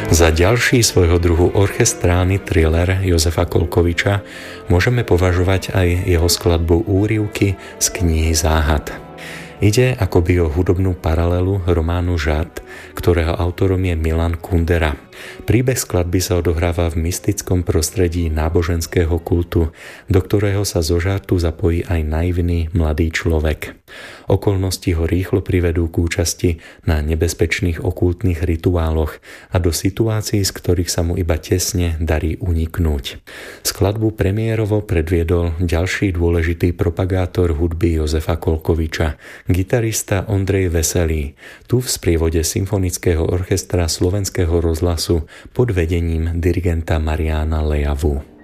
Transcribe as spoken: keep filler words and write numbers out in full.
Za ďalší svojho druhu orchestrálny thriller Jozefa Kolkoviča môžeme považovať aj jeho skladbu Úryvky z knihy Záhad. Ide akoby o hudobnú paralelu románu Žart, ktorého autorom je Milan Kundera. Príbeh skladby sa odohráva v mystickom prostredí náboženského kultu, do ktorého sa zo žartu zapojí aj naivný mladý človek. Okolnosti ho rýchlo privedú k účasti na nebezpečných okultných rituáloch a do situácií, z ktorých sa mu iba tesne darí uniknúť. Skladbu premiérovo predviedol ďalší dôležitý propagátor hudby Jozefa Kolkoviča, gitarista Ondrej Veselý, tu v sprievode Symfonického orchestra Slovenského rozhlasu pod vedením dirigenta Mariána Lejavu.